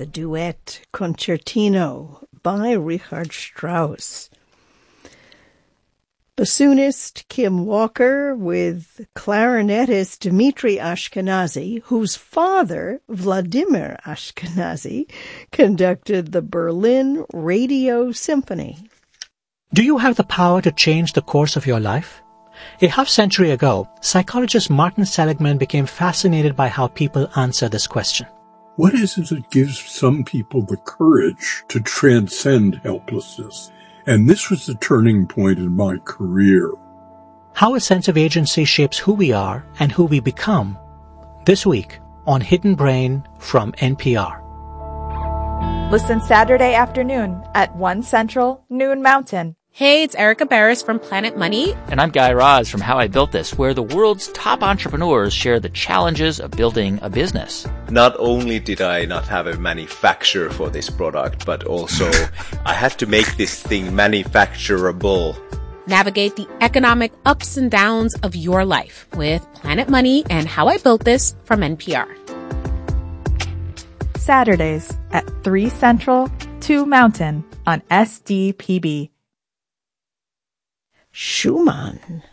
the duet Concertino by Richard Strauss. Bassoonist Kim Walker with clarinetist Dmitri Ashkenazy, whose father, Vladimir Ashkenazy, conducted the Berlin Radio Symphony. Do you have the power to change the course of your life? A half-century ago, psychologist Martin Seligman became fascinated by how people answer this question. What is it that gives some people the courage to transcend helplessness? And this was the turning point in my career. How a sense of agency shapes who we are and who we become. This week on Hidden Brain from NPR. Listen Saturday afternoon at 1 Central, noon Mountain. Hey, it's Erica Barris from Planet Money. And I'm Guy Raz from How I Built This, where the world's top entrepreneurs share the challenges of building a business. Not only did I not have a manufacturer for this product, but also I had to make this thing manufacturable. Navigate the economic ups and downs of your life with Planet Money and How I Built This from NPR. Saturdays at 3 Central, 2 Mountain on SDPB. Schumann.